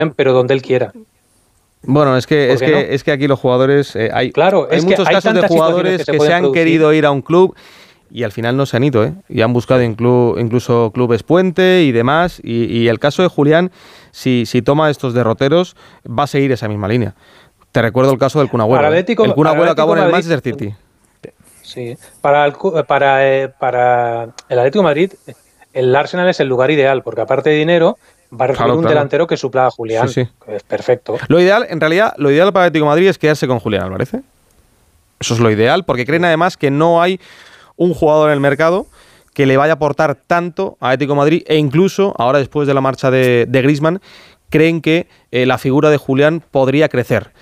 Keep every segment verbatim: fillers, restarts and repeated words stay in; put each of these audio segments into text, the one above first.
pero donde él quiera. Bueno, es que, es que, no? es que aquí los jugadores... Eh, hay claro, hay es muchos que hay casos de jugadores que se, que se han producir. querido ir a un club y al final no se han ido, ¿eh? Y han buscado inclu, incluso clubes puente y demás. Y, y el caso de Julián, si, si toma estos derroteros, va a seguir esa misma línea. Te recuerdo el caso del Kun Agüero. ¿eh? El Kun Agüero acabó en el Manchester City. Sí, para el, para, eh, para el Atlético de Madrid, el Arsenal es el lugar ideal, porque aparte de dinero... va a recibir claro, un claro. delantero que supla a Julián. Sí, sí. Es perfecto. Lo ideal, en realidad, lo ideal para el Atlético de Madrid es quedarse con Julián Álvarez. ¿eh? Eso es lo ideal, porque creen además que no hay un jugador en el mercado que le vaya a aportar tanto a Atlético de Madrid, e incluso, ahora después de la marcha de, de Griezmann, creen que eh, la figura de Julián podría crecer.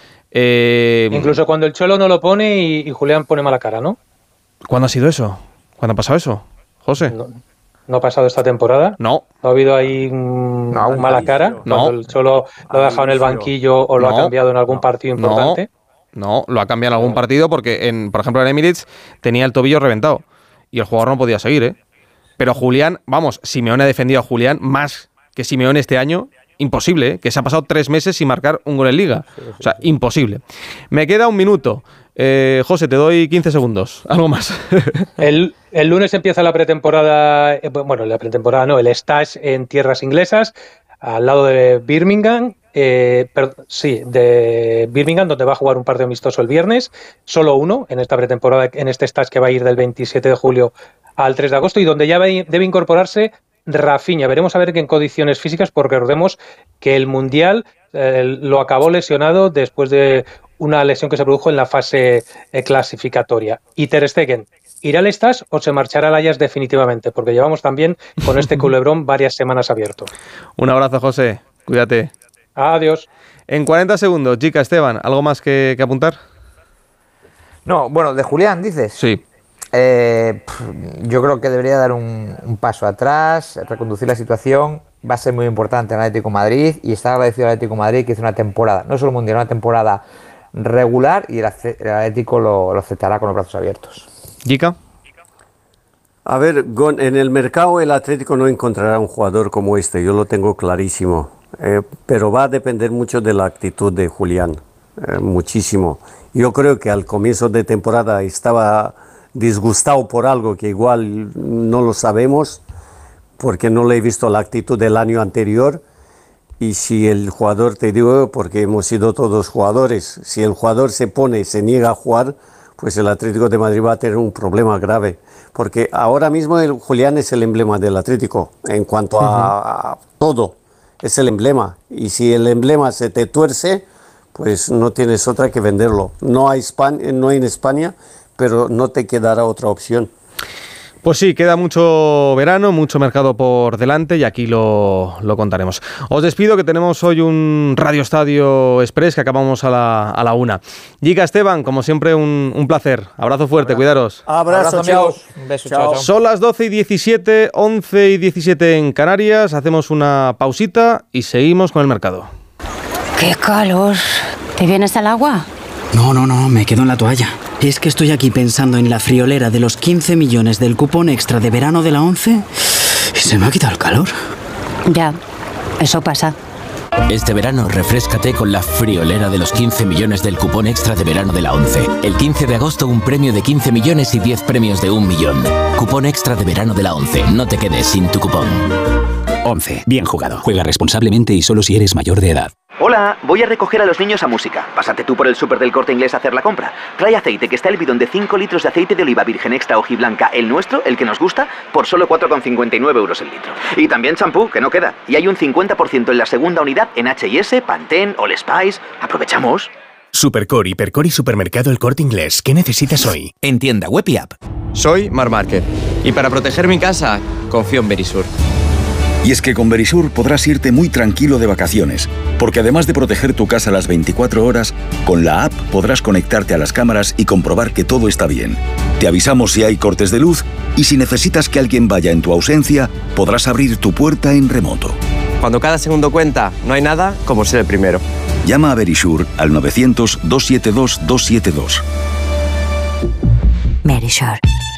Eh, incluso cuando el Cholo no lo pone y, y Julián pone mala cara, ¿no? ¿Cuándo ha sido eso? ¿Cuándo ha pasado eso, José? No. ¿No ha pasado esta temporada? No. ¿No ha habido ahí un, no, un mala cara? No. Cuando el Cholo lo ha dejado en el banquillo o lo no. ha cambiado en algún no. partido importante. No, no, lo ha cambiado en algún partido porque, en, por ejemplo, en Emirates tenía el tobillo reventado y el jugador no podía seguir, ¿eh? Pero Julián, vamos, Simeone ha defendido a Julián más que Simeone este año. Imposible, ¿eh? Que se ha pasado tres meses sin marcar un gol en Liga. Sí, sí, o sea, sí. imposible. Me queda un minuto. Eh, José, te doy quince segundos. Algo más. el, el lunes empieza la pretemporada, eh, bueno, la pretemporada no, el stage en tierras inglesas, al lado de Birmingham. Eh, pero, sí, de Birmingham, donde va a jugar un partido amistoso el viernes. Solo uno en esta pretemporada, en este stage que va a ir del veintisiete de julio al tres de agosto y donde ya debe incorporarse Rafinha. Veremos a ver en condiciones físicas, porque recordemos que el Mundial eh, lo acabó lesionado después de una lesión que se produjo en la fase eh, clasificatoria. Y Ter Stegen, ¿irá al Stas o se marchará al Ajax definitivamente? Porque llevamos también con este culebrón varias semanas abierto. Un abrazo, José. Cuídate. Adiós. En cuarenta segundos, chica, Esteban, ¿algo más que, que apuntar? No, bueno, de Julián, dices. Sí. Eh, yo creo que debería dar un, un paso atrás, reconducir la situación. Va a ser muy importante en el Atlético de Madrid y está agradecido al Atlético de Madrid que hizo una temporada, no solo mundial, una temporada regular, y el Atlético lo, lo aceptará con los brazos abiertos. ¿Yica? A ver, en el mercado el Atlético no encontrará un jugador como este, yo lo tengo clarísimo, eh, pero va a depender mucho de la actitud de Julián, eh, muchísimo. Yo creo que al comienzo de temporada estaba disgustado por algo que igual no lo sabemos, porque no le he visto la actitud del año anterior. Y si el jugador, te digo, porque hemos sido todos jugadores, si el jugador se pone, se niega a jugar, pues el Atlético de Madrid va a tener un problema grave. Porque ahora mismo el Julián es el emblema del Atlético, en cuanto a, a todo, es el emblema. Y si el emblema se te tuerce, pues no tienes otra que venderlo. No hay, España, no hay en España, pero no te quedará otra opción. Pues sí, queda mucho verano, mucho mercado por delante y aquí lo, lo contaremos. Os despido, que tenemos hoy un Radio Estadio Express que acabamos a la, a la una. Yica, Esteban, como siempre, un, un placer. Abrazo fuerte, Abrazo. Cuidaros. Abrazo, Abrazo chicos. Un beso, chao. chao, chao. Son las doce y diecisiete, once y diecisiete en Canarias. Hacemos una pausita y seguimos con el mercado. ¡Qué calor! ¿Te vienes al agua? No, no, no, me quedo en la toalla. Es que estoy aquí pensando en la friolera de los quince millones del cupón extra de verano de la ONCE y se me ha quitado el calor. Ya, eso pasa. Este verano refréscate con la friolera de los quince millones del cupón extra de verano de la ONCE. El quince de agosto un premio de quince millones y diez premios de un millón. Cupón extra de verano de la ONCE. No te quedes sin tu cupón. ONCE. Bien jugado. Juega responsablemente y solo si eres mayor de edad. Hola, voy a recoger a los niños a música. Pásate tú por el súper del Corte Inglés a hacer la compra. Trae aceite, que está el bidón de cinco litros de aceite de oliva virgen extra hojiblanca, el nuestro, el que nos gusta, por solo cuatro con cincuenta y nueve euros el litro. Y también champú, que no queda. Y hay un cincuenta por ciento en la segunda unidad en H y S, Pantene, All Spice. ¡Aprovechamos! Supercore, Hipercore y Supermercado El Corte Inglés. ¿Qué necesitas hoy? En tienda web y app. Soy Mar Márquez y para proteger mi casa, confío en Verisur. Y es que con Verisur podrás irte muy tranquilo de vacaciones, porque además de proteger tu casa las veinticuatro horas, con la app podrás conectarte a las cámaras y comprobar que todo está bien. Te avisamos si hay cortes de luz y si necesitas que alguien vaya en tu ausencia, podrás abrir tu puerta en remoto. Cuando cada segundo cuenta, no hay nada como ser el primero. Llama a Verisur al novecientos, doscientos setenta y dos, doscientos setenta y dos. Verisur.